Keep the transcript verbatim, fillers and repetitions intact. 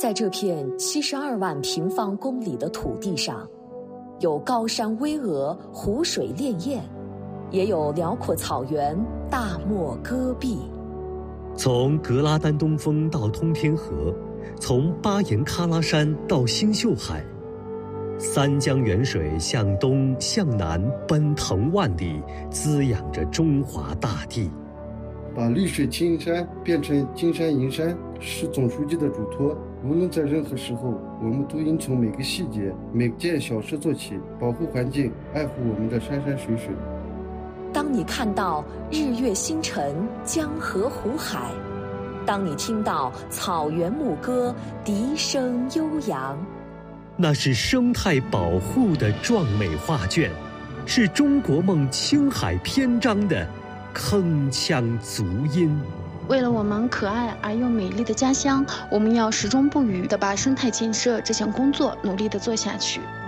在这片七十二万平方公里的土地上，有高山巍峨、湖水潋滟，也有辽阔草原、大漠戈壁。 从格拉丹东峰到通天河，从巴颜喀拉山到星宿海，三江源水向东向南奔腾万里，滋养着中华大地。 把绿水青山变成金山银山是总书记的嘱托。无论在任何时候，我们都应从每个细节、每件小事做起，保护环境，爱护我们的山山水水。 当你看到日月星辰、江河湖海，当你听到草原牧歌、笛声悠扬， 那是生态保护的壮美画卷，是中国梦青海篇章的铿锵足音。 为了我们可爱而又美丽的家乡，我们要始终不渝地把生态建设这项工作努力地做下去。